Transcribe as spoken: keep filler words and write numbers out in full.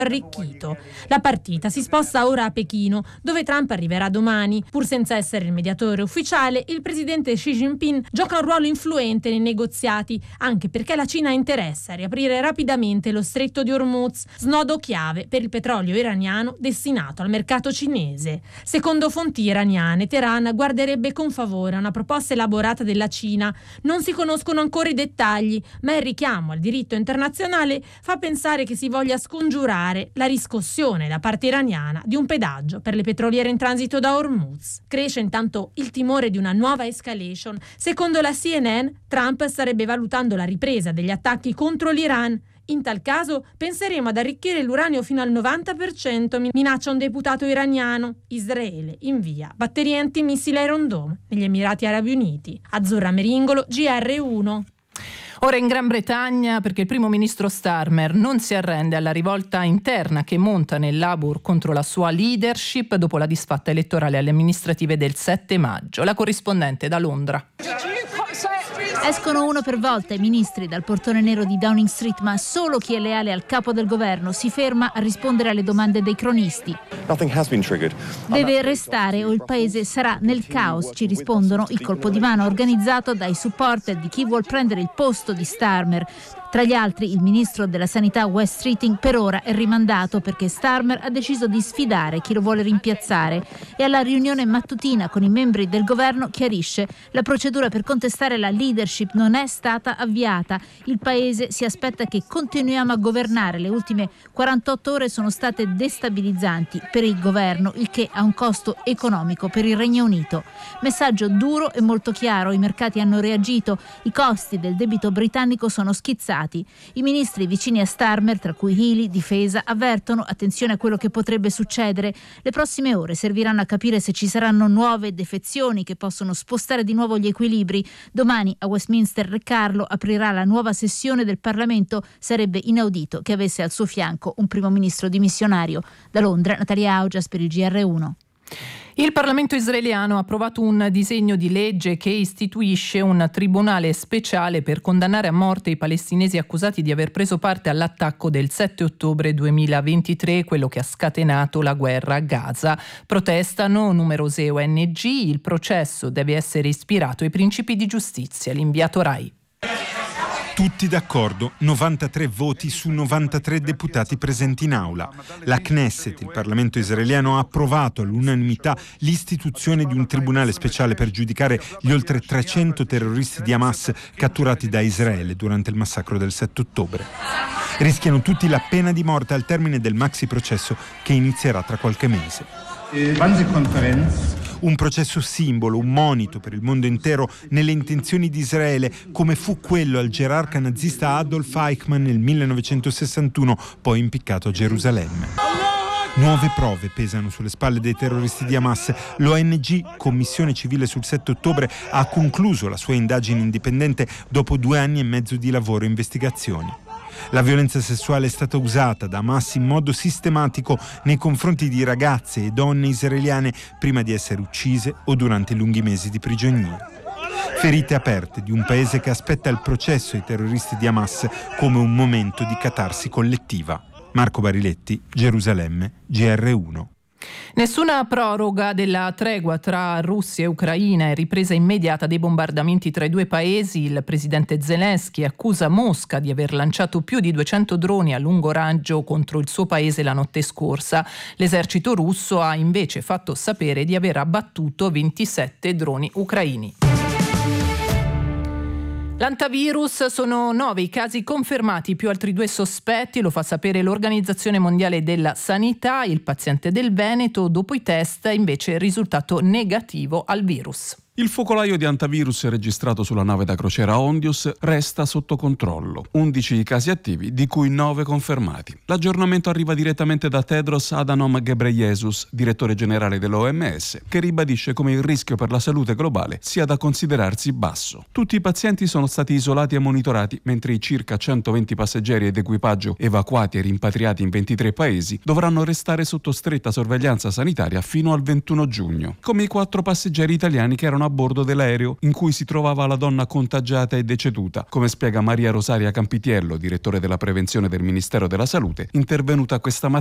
arricchito. La partita si sposta ora a Pechino, dove Trump arriverà domani. Pur senza essere il mediatore ufficiale, il presidente Xi Jinping gioca un ruolo influente nei negoziati, anche perché la Cina interessa riaprire rapidamente lo stretto di Hormuz, snodo chiave per il petrolio iraniano destinato al mercato cinese. Secondo fonti iraniane, Teheran guarderebbe con favore a una proposta elaborata della Cina. Non si conoscono ancora i dettagli, ma il richiamo al diritto internazionale fa pensare che si voglia scongiurare la riscossione da parte iraniana di un pedaggio per le petroliere in transito da Hormuz. Cresce intanto il timore di una nuova escalation. Secondo la C N N, Trump starebbe valutando la ripresa degli attacchi contro l'Iran. In tal caso penseremo ad arricchire l'uranio fino al novanta per cento, minaccia un deputato iraniano. Israele invia batterie antimissili Iron Dome negli Emirati Arabi Uniti. Azzurra Meringolo, G R uno. Ora in Gran Bretagna, perché il primo ministro Starmer non si arrende alla rivolta interna che monta nel Labour contro la sua leadership dopo la disfatta elettorale alle amministrative del sette maggio. La corrispondente da Londra. Escono uno per volta i ministri dal portone nero di Downing Street, ma solo chi è leale al capo del governo si ferma a rispondere alle domande dei cronisti. Deve restare o il paese sarà nel caos, ci rispondono, il colpo di mano organizzato dai supporter di chi vuol prendere il posto di Starmer. Tra gli altri il ministro della sanità Wes Streeting per ora è rimandato perché Starmer ha deciso di sfidare chi lo vuole rimpiazzare e alla riunione mattutina con i membri del governo chiarisce: la procedura per contestare la leadership non è stata avviata, il paese si aspetta che continuiamo a governare, le ultime quarantotto ore sono state destabilizzanti per il governo, il che ha un costo economico per il Regno Unito. Messaggio duro e molto chiaro, i mercati hanno reagito, i costi del debito britannico sono schizzati. I ministri vicini a Starmer, tra cui Healey, Difesa, avvertono: attenzione a quello che potrebbe succedere. Le prossime ore serviranno a capire se ci saranno nuove defezioni che possono spostare di nuovo gli equilibri. Domani a Westminster Re Carlo aprirà la nuova sessione del Parlamento. Sarebbe inaudito che avesse al suo fianco un primo ministro dimissionario. Da Londra, Natalia Augias per il G R uno. Il Parlamento israeliano ha approvato un disegno di legge che istituisce un tribunale speciale per condannare a morte i palestinesi accusati di aver preso parte all'attacco del sette ottobre duemilaventitré, quello che ha scatenato la guerra a Gaza. Protestano numerose O N G, il processo deve essere ispirato ai principi di giustizia. L'inviato Rai. Tutti d'accordo, novantatré voti su novantatré deputati presenti in aula. La Knesset, il Parlamento israeliano, ha approvato all'unanimità l'istituzione di un tribunale speciale per giudicare gli oltre trecento terroristi di Hamas catturati da Israele durante il massacro del sette ottobre. Rischiano tutti la pena di morte al termine del maxi processo che inizierà tra qualche mese. Un processo simbolo, un monito per il mondo intero nelle intenzioni di Israele, come fu quello al gerarca nazista Adolf Eichmann nel millenovecentosessantuno, poi impiccato a Gerusalemme. Nuove prove pesano sulle spalle dei terroristi di Hamas. L'O N G, Commissione Civile sul sette ottobre, ha concluso la sua indagine indipendente dopo due anni e mezzo di lavoro e investigazioni. La violenza sessuale è stata usata da Hamas in modo sistematico nei confronti di ragazze e donne israeliane prima di essere uccise o durante i lunghi mesi di prigionia. Ferite aperte di un paese che aspetta il processo ai terroristi di Hamas come un momento di catarsi collettiva. Marco Bariletti, Gerusalemme, G R uno. Nessuna proroga della tregua tra Russia e Ucraina e ripresa immediata dei bombardamenti tra i due paesi. Il presidente Zelensky accusa Mosca di aver lanciato più di duecento droni a lungo raggio contro il suo paese la notte scorsa. L'esercito russo ha invece fatto sapere di aver abbattuto ventisette droni ucraini. L'antivirus, sono nove i casi confermati, più altri due sospetti, lo fa sapere l'Organizzazione Mondiale della Sanità. Il paziente del Veneto, dopo i test, invece è risultato negativo al virus. Il focolaio di antivirus registrato sulla nave da crociera Ondius resta sotto controllo. undici i casi attivi, di cui nove confermati. L'aggiornamento arriva direttamente da Tedros Adhanom Ghebreyesus, direttore generale dell'O M S, che ribadisce come il rischio per la salute globale sia da considerarsi basso. Tutti i pazienti sono stati isolati e monitorati, mentre i circa centoventi passeggeri ed equipaggio evacuati e rimpatriati in ventitré paesi dovranno restare sotto stretta sorveglianza sanitaria fino al ventuno giugno, come i quattro passeggeri italiani che erano a bordo dell'aereo in cui si trovava la donna contagiata e deceduta, come spiega Maria Rosaria Campitiello, direttore della prevenzione del Ministero della Salute, intervenuta questa mattina